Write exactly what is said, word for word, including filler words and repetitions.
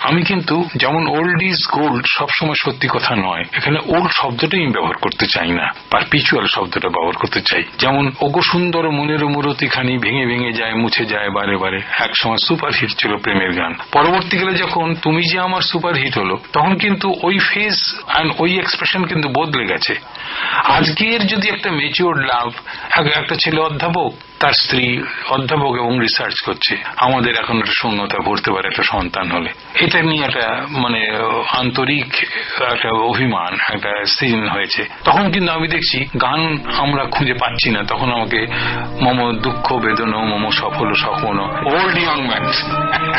আমি কিন্তু যেমন ওল্ড ইজ গোল্ড সবসময় সত্যি কথা নয়, এখানে ওল্ড শব্দটাই আমি ব্যবহার করতে চাই না, পারপিচুয়াল শব্দটা ব্যবহার করতে চাই। যেমন ওগো সুন্দর মনের মূরতিখানি ভেঙে ভেঙে যায় মুছে যায় বারে বারে, এক সময় সুপারহিট ছিল প্রেমের গান। পরবর্তীকালে যখন তুমি যে আমার সুপারহিট হলো, তখন কিন্তু ওই ফেজ অ্যান্ড ওই এক্সপ্রেশন কিন্তু বদলে গেছে। আজকের যদি একটা ম্যাচিওর লাভ, একটা ছেলে অধ্যাপক, তার স্ত্রী অধ্যাপক এবং রিসার্চ করছে, আমাদের এখন একটা শূন্যতা ভরতে পারে একটা সন্তান হলে, এটা নিয়ে একটা মানে আন্তরিক একটা অভিমান, একটা সিন হয়েছে। তখন কিন্তু আমি দেখছি গান আমরা খুঁজে পাচ্ছি না, তখন আমাকে মম দুঃখ বেদনা মম সফল সফল ওল্ড ইয়ং ম্যান